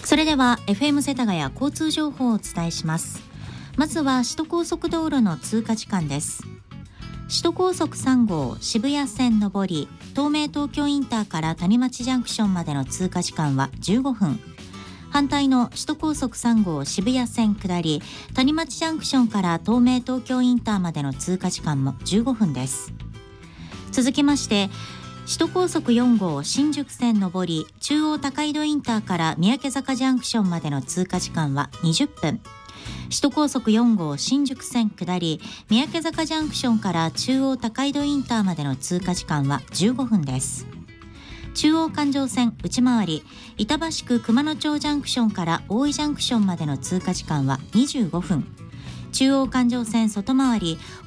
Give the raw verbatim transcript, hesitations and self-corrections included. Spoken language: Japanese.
それでは エフエム 世田谷交通情報をお伝えします。まずは首都高速道路の通過時間です。首都高速さん号渋谷線上り東名東京インターから谷町ジャンクションまでの通過時間はじゅうごふん。反対の首都高速さん号渋谷線下り谷町ジャンクションから東名東京インターまでの通過時間もじゅうごふんです。続きまして首都高速よん号新宿線上り中央高井戸インターから三宅坂ジャンクションまでの通過時間はにじゅっぷん。首都高速よん号新宿線下り三宅坂ジャンクションから中央高井戸インターまでの通過時間はじゅうごふんです。中央環状線内回り板橋区熊野町ジャンクションから大井ジャンクションまでの通過時間はにじゅうごふん。中央環状線外回り